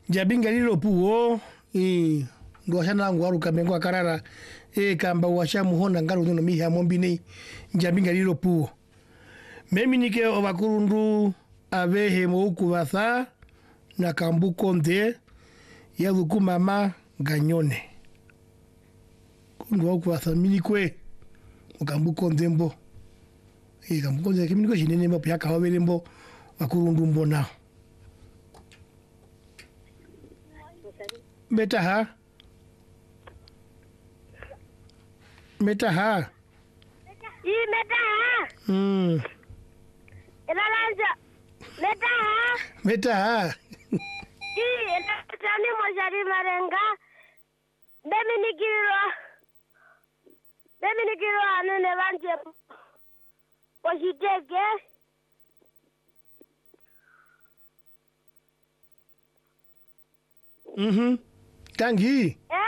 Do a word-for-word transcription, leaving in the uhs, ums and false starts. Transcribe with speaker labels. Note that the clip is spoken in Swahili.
Speaker 1: Jabinga lilo puo i ngwashana ngwaru kamengo karara e kamba washa muhonda ngaru no miha mombini jabinga lilo puo memi nike obakurundu avehe mo kubatha na kambu konde ya duku mama ganyone kundu kubatha minikwe mukambu konde mbo e kambu konde kiminiko jinene mbo pya kawabele mbo bakurundu mbona Meta ha? Meta ha?
Speaker 2: I meta ha?
Speaker 1: Hmm.
Speaker 2: Ela lanja. Meta ha?
Speaker 1: Meta ha?
Speaker 2: I ela tani mojari marenga. Bemi nikiro. Bemi nikiro ane ne lanje. Pojitege.
Speaker 1: Mhm. Tangi.
Speaker 2: Eh?